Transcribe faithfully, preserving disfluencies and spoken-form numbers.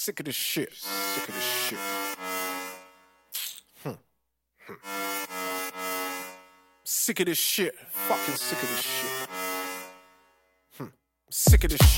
Sick of this shit. Sick of this shit. Hmm. Hmm. Sick of this shit. Fucking sick of this shit. Hmm. Sick of this shit.